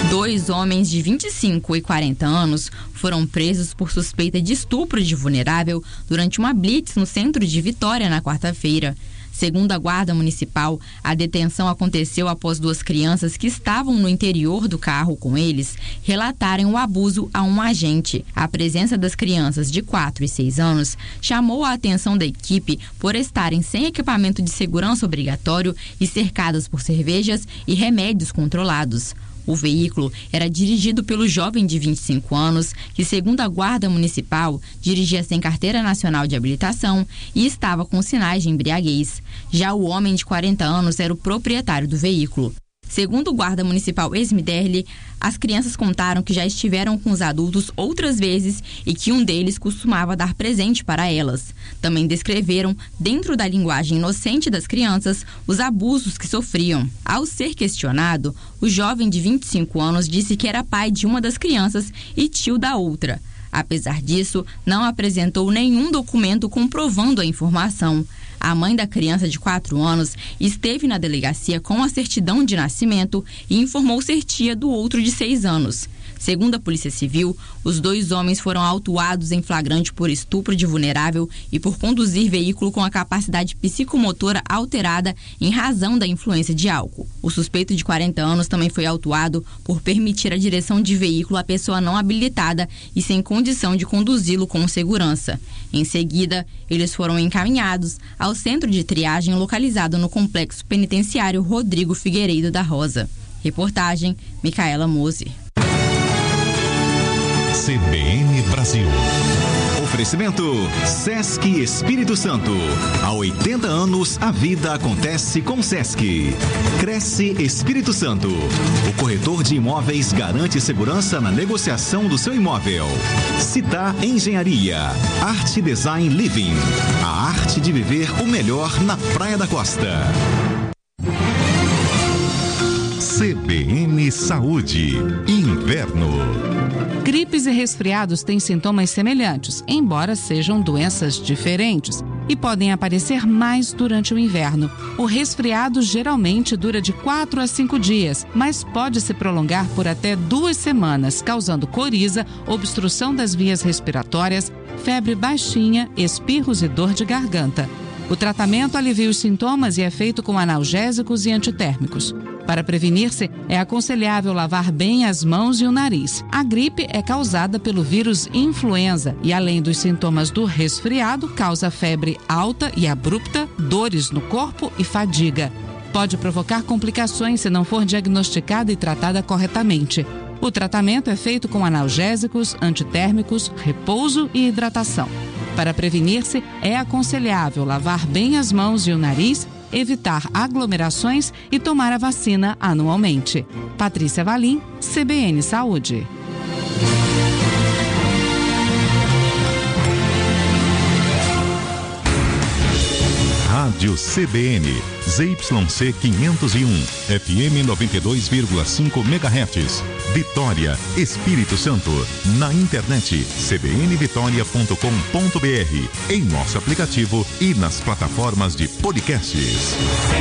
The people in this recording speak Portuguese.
2 homens de 25 e 40 anos foram presos por suspeita de estupro de vulnerável durante uma blitz no centro de Vitória na quarta-feira. Segundo a Guarda Municipal, a detenção aconteceu após 2 crianças que estavam no interior do carro com eles relatarem o abuso a um agente. A presença das crianças de 4 e 6 anos chamou a atenção da equipe por estarem sem equipamento de segurança obrigatório e cercadas por cervejas e remédios controlados. O veículo era dirigido pelo jovem de 25 anos, que, segundo a Guarda Municipal, dirigia sem carteira nacional de habilitação e estava com sinais de embriaguez. Já o homem de 40 anos era o proprietário do veículo. Segundo o guarda municipal Esmiderli, as crianças contaram que já estiveram com os adultos outras vezes e que um deles costumava dar presente para elas. Também descreveram, dentro da linguagem inocente das crianças, os abusos que sofriam. Ao ser questionado, o jovem de 25 anos disse que era pai de uma das crianças e tio da outra. Apesar disso, não apresentou nenhum documento comprovando a informação. A mãe da criança de 4 anos esteve na delegacia com a certidão de nascimento e informou ser tia do outro de 6 anos. Segundo a Polícia Civil, os 2 homens foram autuados em flagrante por estupro de vulnerável e por conduzir veículo com a capacidade psicomotora alterada em razão da influência de álcool. O suspeito de 40 anos também foi autuado por permitir a direção de veículo a pessoa não habilitada e sem condição de conduzi-lo com segurança. Em seguida, eles foram encaminhados ao centro de triagem localizado no complexo penitenciário Rodrigo Figueiredo da Rosa. Reportagem, Micaela Mose. CBN Brasil. Oferecimento Sesc Espírito Santo. Há 80 anos a vida acontece com Sesc. Cresce Espírito Santo. O corretor de imóveis garante segurança na negociação do seu imóvel. Citar Engenharia. Arte Design Living. A arte de viver o melhor na Praia da Costa. CBN Saúde. Inverno. Gripes e resfriados têm sintomas semelhantes, embora sejam doenças diferentes, e podem aparecer mais durante o inverno. O resfriado geralmente dura de 4 a 5 dias, mas pode se prolongar por até 2 semanas, causando coriza, obstrução das vias respiratórias, febre baixinha, espirros e dor de garganta. O tratamento alivia os sintomas e é feito com analgésicos e antitérmicos. Para prevenir-se, é aconselhável lavar bem as mãos e o nariz. A gripe é causada pelo vírus influenza e, além dos sintomas do resfriado, causa febre alta e abrupta, dores no corpo e fadiga. Pode provocar complicações se não for diagnosticada e tratada corretamente. O tratamento é feito com analgésicos, antitérmicos, repouso e hidratação. Para prevenir-se, é aconselhável lavar bem as mãos e o nariz, evitar aglomerações e tomar a vacina anualmente. Patrícia Valim, CBN Saúde. Rádio CBN, ZYC 501, FM 92,5 MHz. Vitória, Espírito Santo. Na internet, cbnvitoria.com.br. Em nosso aplicativo e nas plataformas de podcasts.